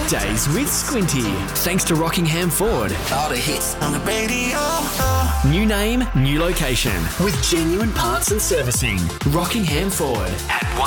Weekdays with Squinty. Thanks to Rockingham Ford. All the hits on the radio. New name, new location. With genuine parts and servicing. Rockingham Ford. At